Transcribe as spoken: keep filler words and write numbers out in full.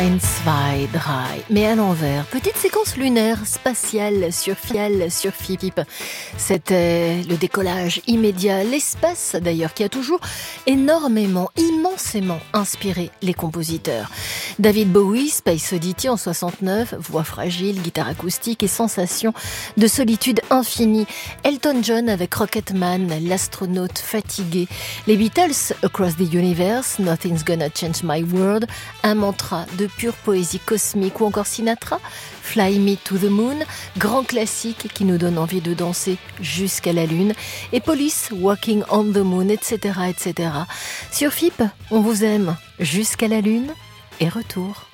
eins, zwei, drei, mais à l'envers. Petite séquence lunaire, spatiale, sur Fial, sur Fip. C'était le décollage immédiat, l'espace d'ailleurs, qui a toujours énormément, immensément inspiré les compositeurs. David Bowie, Space Oddity en soixante-neuf, voix fragile, guitare acoustique et sensation de solitude infinie. Elton John avec Rocketman, l'astronaute fatigué. Les Beatles, Across the Universe, Nothing's Gonna Change My World, un mantra de pure poésie cosmique, ou encore Sinatra, Fly Me to the Moon, grand classique qui nous donne envie de danser jusqu'à la lune, et Police, Walking on the Moon, et cetera, et cetera. Sur F I P, on vous aime jusqu'à la lune et retour.